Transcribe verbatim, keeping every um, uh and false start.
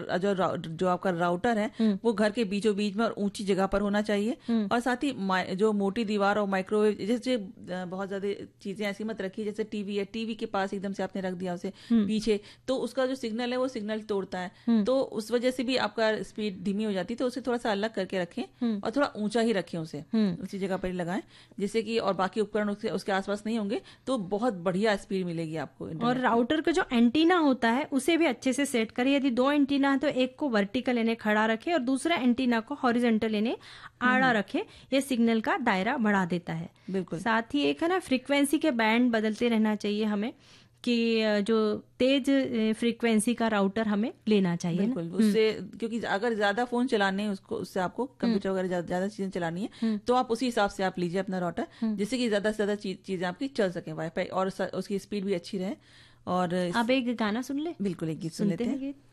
जो जो आपका राउटर है वो घर के बीचों बीच में और ऊंची जगह पर होना चाहिए, और साथ ही जो मोटी दीवार और माइक्रोवेव जैसे बहुत ज्यादा चीजें ऐसी मत रखिए, जैसे टीवी है, टीवी के पास एकदम से आपने रख दिया उसे पीछे, तो उसका जो सिग्नल है वो सिग्नल तोड़ता है, तो उस वजह से भी आपका स्पीड धीमी हो जाती है। तो उसे थोड़ा सा अलग करके रखें और थोड़ा ऊंचा ही रखें, उसे उसी जगह पर ही लगाएं, जिससे कि और बाकी उपकरण उसके, उसके आसपास नहीं होंगे, तो बहुत बढ़िया स्पीड मिलेगी आपको। और राउटर का जो एंटीना होता है उसे भी अच्छे से सेट करें। यदि दो एंटीना है तो एक को वर्टिकल यानी खड़ा रखें और दूसरा एंटीना को हॉरिजॉन्टल यानी आड़ा रखें। यह सिग्नल का दायरा बढ़ा देता है। बिल्कुल। साथ ही एक है ना, फ्रीक्वेंसी के बैंड बदलते रहना चाहिए हमें, कि जो तेज फ्रीक्वेंसी का राउटर हमें लेना चाहिए। बिल्कुल, उससे क्योंकि अगर ज्यादा फोन चलाने हैं उसको, उससे आपको कंप्यूटर वगैरह ज्यादा चीजें चलानी है, तो आप उसी हिसाब से आप लीजिए अपना राउटर, जिससे कि ज्यादा से ज्यादा चीजें आपकी चल सके वाईफाई, और उसकी स्पीड भी अच्छी रहे। और अब एक गाना सुन ले। बिल्कुल, एक गीत सुन लेते हैं।